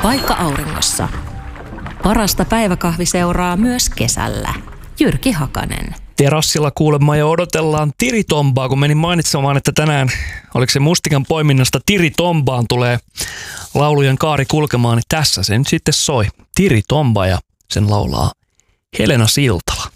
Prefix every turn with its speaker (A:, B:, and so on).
A: Paikka auringossa. Parasta päiväkahviseuraa myös kesällä. Jyrki Hakanen.
B: Terassilla kuulemma jo odotellaan Tiritombaa, kun menin mainitsemaan, että tänään, oliko se Mustikan poiminnasta Tiritombaan tulee laulujen kaari kulkemaan, niin tässä se nyt sitten soi. Tiritomba ja sen laulaa Helena Siltala.